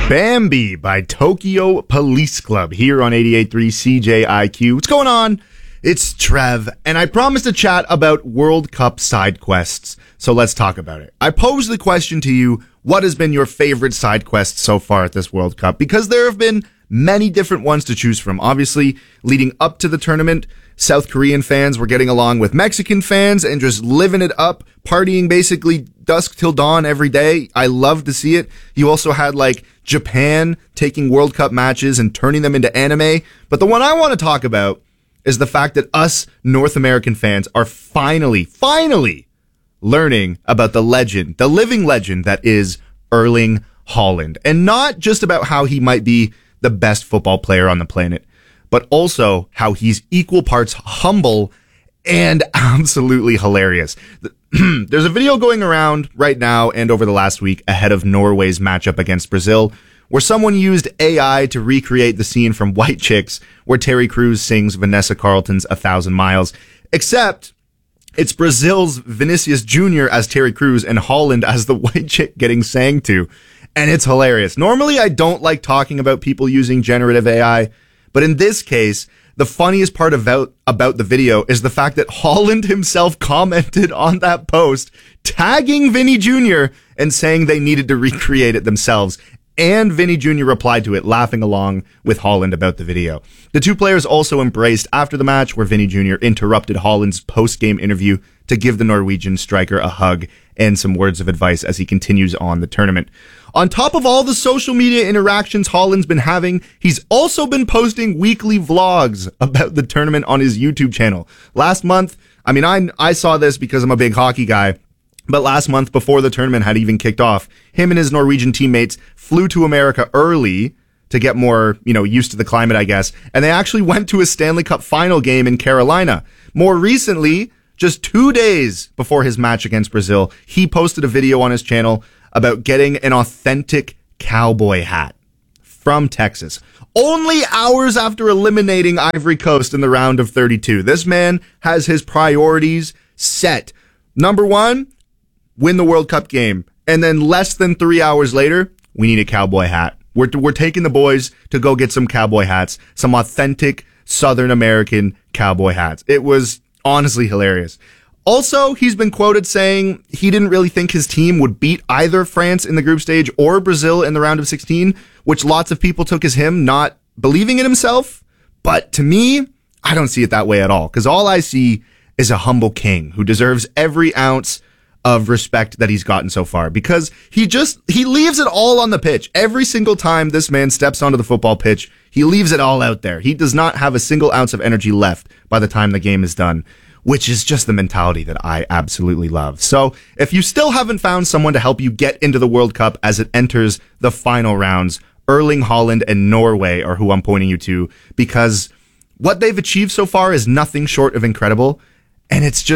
Bambi by Tokyo Police Club here on 88.3 CJIQ. What's going on? It's Trev, and I promised to chat about World Cup side quests, so let's talk about it. I posed the question to you, what has been your favorite side quest so far at this World Cup? Because there have been many different ones to choose from. Obviously, leading up to the tournament, South Korean fans were getting along with Mexican fans and just living it up, partying basically dusk till dawn every day. I love to see it. You also had Japan taking World Cup matches and turning them into anime. But the one I want to talk about is the fact that us North American fans are finally learning about the legend, the living legend that is Erling Haaland. And not just about how he might be the best football player on the planet, but also how he's equal parts humble and absolutely hilarious. There's a video going around right now and over the last week ahead of Norway's matchup against Brazil, where someone used AI to recreate the scene from White Chicks, where Terry Crews sings Vanessa Carlton's 1,000 Miles, except it's Brazil's Vinicius Jr. as Terry Crews and Haaland as the white chick getting sang to. And it's hilarious. Normally, I don't like talking about people using generative AI, but in this case, the funniest part about the video is the fact that Haaland himself commented on that post, tagging Vinny Jr. and saying they needed to recreate it themselves. And Vinny Jr. replied to it, laughing along with Haaland about the video. The two players also embraced after the match, where Vinny Jr. interrupted Haaland's post-game interview to give the Norwegian striker a hug and some words of advice as he continues on the tournament. On top of all the social media interactions Haaland's been having, he's also been posting weekly vlogs about the tournament on his YouTube channel. Last month, I saw this because I'm a big hockey guy, but last month, before the tournament had even kicked off, him and his Norwegian teammates flew to America early to get more, used to the climate, I guess. And they actually went to a Stanley Cup final game in Carolina. More recently, just 2 days before his match against Brazil, he posted a video on his channel about getting an authentic cowboy hat from Texas. Only hours after eliminating Ivory Coast in the round of 32. This man has his priorities set. Number one, win the World Cup game. And then less than 3 hours later, we need a cowboy hat. We're taking the boys to go get some cowboy hats, some authentic Southern American cowboy hats. It was honestly hilarious. Also, he's been quoted saying he didn't really think his team would beat either France in the group stage or Brazil in the round of 16, which lots of people took as him not believing in himself. But to me, I don't see it that way at all, because all I see is a humble king who deserves every ounce of respect that he's gotten so far, because he leaves it all on the pitch. Every single time this man steps onto the football pitch, he leaves it all out there. He does not have a single ounce of energy left by the time the game is done, which is just the mentality that I absolutely love. So if you still haven't found someone to help you get into the World Cup as it enters the final rounds, Erling Haaland and Norway are who I'm pointing you to, because what they've achieved so far is nothing short of incredible. And it's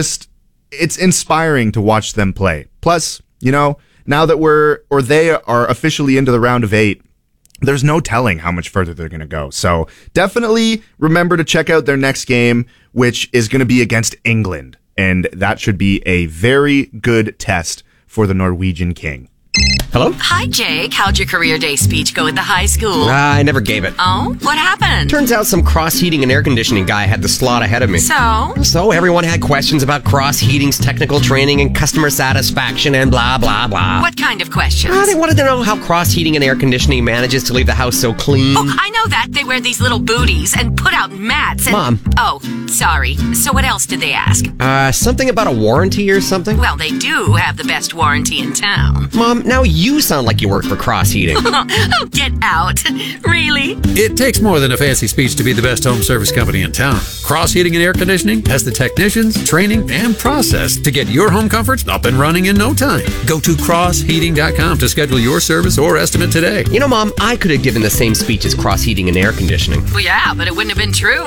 inspiring to watch them play. Plus, now that they are officially into the round of 8, there's no telling how much further they're going to go. So definitely remember to check out their next game, which is going to be against England. And that should be a very good test for the Norwegian king. Hello? Hi, Jake. How'd your career day speech go at the high school? I never gave it. Oh? What happened? Turns out some cross-heating and air conditioning guy had the slot ahead of me. So everyone had questions about cross-heating's technical training and customer satisfaction and blah, blah, blah. What kind of questions? They wanted to know how cross-heating and air conditioning manages to leave the house so clean. Oh, I know that. They wear these little booties and put out mats and... Mom. Oh, sorry. So what else did they ask? Something about a warranty or something? Well, they do have the best warranty in town. Mom, now you sound like you work for Cross Heating. Oh, get out. Really? It takes more than a fancy speech to be the best home service company in town. Cross Heating and Air Conditioning has the technicians, training, and process to get your home comforts up and running in no time. Go to crossheating.com to schedule your service or estimate today. Mom, I could have given the same speech as Cross Heating and Air Conditioning. Well, yeah, but it wouldn't have been true.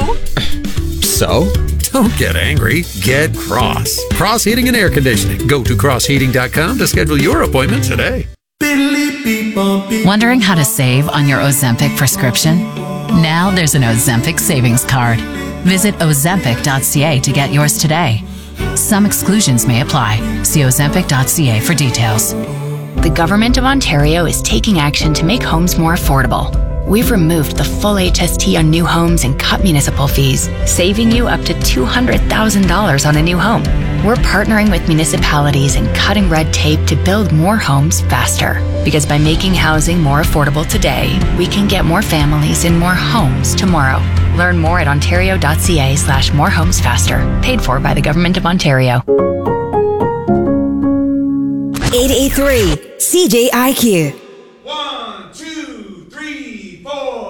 So? Don't get angry. Get Cross. Cross Heating and Air Conditioning. Go to crossheating.com to schedule your appointment today. Wondering how to save on your Ozempic prescription? Now there's an Ozempic savings card. Visit ozempic.ca to get yours today. Some exclusions may apply. See ozempic.ca for details. The Government of Ontario is taking action to make homes more affordable. We've removed the full HST on new homes and cut municipal fees, saving you up to $200,000 on a new home. We're partnering with municipalities and cutting red tape to build more homes faster. Because by making housing more affordable today, we can get more families in more homes tomorrow. Learn more at ontario.ca/morehomesfaster. Paid for by the Government of Ontario. 88.3 CJIQ.